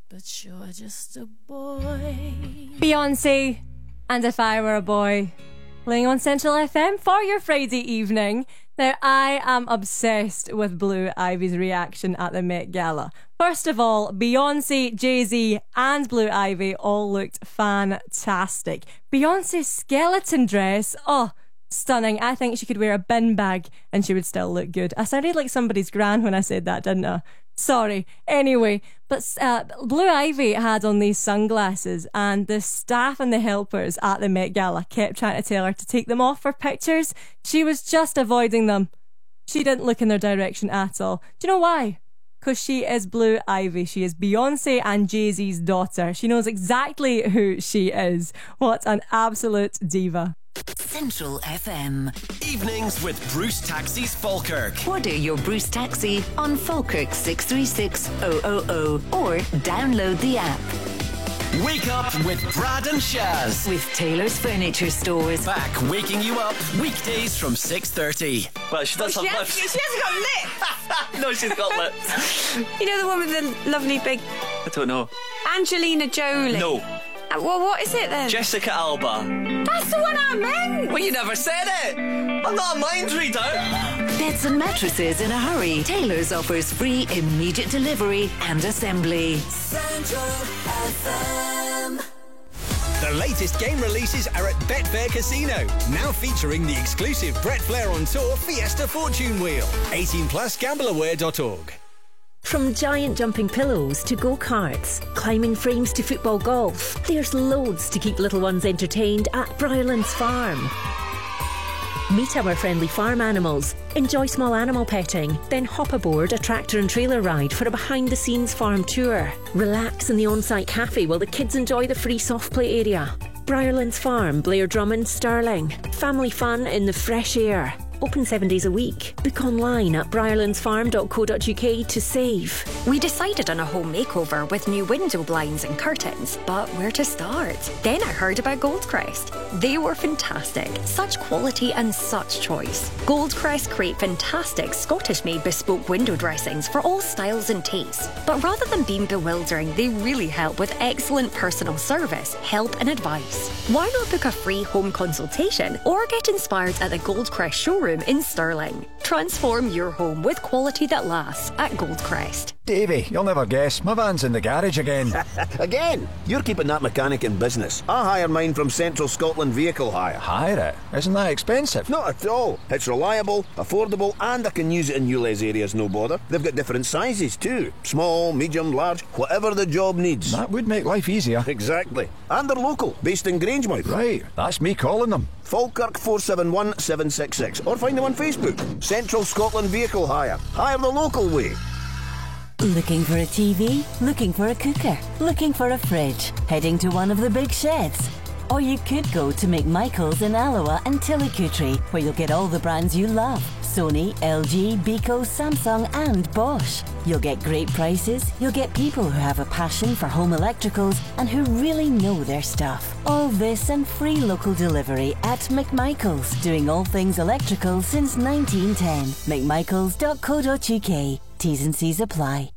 But you're just a boy. Beyonce and If I Were a Boy, playing on Central FM for your Friday evening. Now, I am obsessed with Blue Ivy's reaction at the Met Gala. First of all, Beyonce, Jay-Z and Blue Ivy all looked fantastic. Beyonce's skeleton dress, stunning. I think she could wear a bin bag and she would still look good. I sounded like somebody's gran when I said that, didn't I? Sorry. Anyway, but Blue Ivy had on these sunglasses and the staff and the helpers at the Met Gala kept trying to tell her to take them off for pictures. She was just avoiding them. She didn't look in their direction at all. Do you know why? Because she is Blue Ivy. She is Beyonce and Jay-Z's daughter. She knows exactly who she is. What an absolute diva. Central FM. Evenings with Bruce Taxis Falkirk. Order your Bruce Taxi on Falkirk 636 000 or download the app. Wake up with Brad and Shaz. With Taylor's Furniture Stores. Back waking you up weekdays from 6:30. Well, she does have lips. She hasn't got lips. No, she's got lips. You know the one with the lovely big... I don't know. Angelina Jolie. No. Well, what is it then? Jessica Alba. That's the one I meant. Well, you never said it. I'm not a mind reader. Beds and mattresses in a hurry. Taylor's offers free immediate delivery and assembly. Central FM. The latest game releases are at Betfair Casino, now featuring the exclusive Brett Flair on Tour Fiesta Fortune Wheel. 18 plus gambleaware.org. From giant jumping pillows to go-karts, climbing frames to football golf, there's loads to keep little ones entertained at Briarlands Farm. Meet our friendly farm animals, enjoy small animal petting, then hop aboard a tractor and trailer ride for a behind-the-scenes farm tour. Relax in the on-site cafe while the kids enjoy the free soft play area. Briarlands Farm, Blair Drummond, Stirling. Family fun in the fresh air. Open 7 days a week. Book online at briarlandsfarm.co.uk to save. We decided on a home makeover with new window blinds and curtains, but where to start? Then I heard about Goldcrest. They were fantastic. Such quality and such choice. Goldcrest create fantastic Scottish-made bespoke window dressings for all styles and tastes. But rather than being bewildering, they really help with excellent personal service, help and advice. Why not book a free home consultation or get inspired at the Goldcrest showroom in Stirling? Transform your home with quality that lasts at Goldcrest. Davey, you'll never guess. My van's in the garage again. Again? You're keeping that mechanic in business. I hire mine from Central Scotland Vehicle Hire. Hire it? Isn't that expensive? Not at all. It's reliable, affordable, and I can use it in ULEZ areas, no bother. They've got different sizes too. Small, medium, large, whatever the job needs. That would make life easier. Exactly. And they're local, based in Grangemouth. Right, that's me calling them. Falkirk 471 766 or find them on Facebook. Central Scotland Vehicle Hire. Hire the local way. Looking for a TV? Looking for a cooker? Looking for a fridge? Heading to one of the big sheds? Or you could go to McMichael's in Alloa and Tillicootree, where you'll get all the brands you love. Sony, LG, Beko, Samsung and Bosch. You'll get great prices, you'll get people who have a passion for home electricals and who really know their stuff. All this and free local delivery at McMichael's, doing all things electrical since 1910. McMichaels.co.uk. T's and C's apply.